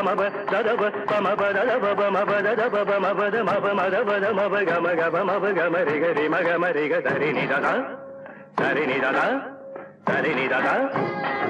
మబ దదబ పమబ దదబ మబ దదబ మబ మబ మదబ మబ గమ గమ మబ గమ రి గరి మగ మరి గ సరి ని దద సరి ని దద సరి ని దద